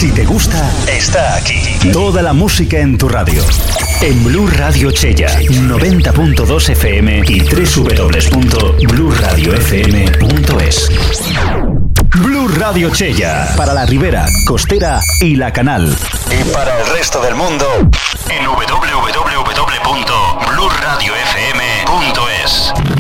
Si te gusta, está aquí. Toda la música en tu radio. En Blu Radio Chella, 90.2 FM y www.bluradiofm.es. Blu Radio Chella, para la Ribera, Costera y La Canal. Y para el resto del mundo, en www.bluradiofm.es.